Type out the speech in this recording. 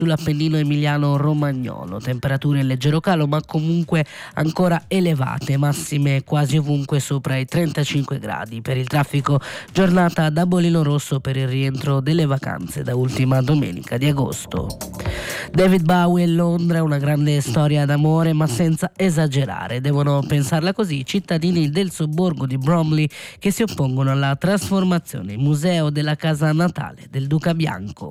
sull'Appennino emiliano romagnolo, temperature in leggero calo ma comunque ancora elevate, massime quasi ovunque sopra i 35 gradi. Per il traffico giornata da bolino rosso per il rientro delle vacanze da ultima domenica di agosto. David Bowie e Londra, una grande storia d'amore ma senza esagerare, devono pensarla così i cittadini del sobborgo di Bromley che si oppongono alla trasformazione in museo della casa natale del Duca Bianco.